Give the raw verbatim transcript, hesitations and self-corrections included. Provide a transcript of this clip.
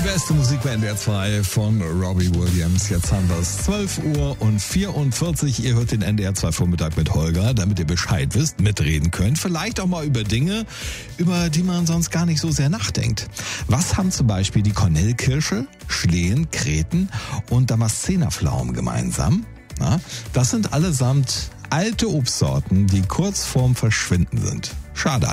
Beste Musik bei N D R zwei von Robbie Williams. Jetzt haben wir es zwölf Uhr und vierundvierzig. Ihr hört den N D R zwei Vormittag mit Holger, damit ihr Bescheid wisst, mitreden könnt. Vielleicht auch mal über Dinge, über die man sonst gar nicht so sehr nachdenkt. Was haben zum Beispiel die Kornelkirsche, Schlehen, Kreten und Damaszenerpflaumen gemeinsam? Na, das sind allesamt alte Obstsorten, die kurz vorm Verschwinden sind. Schade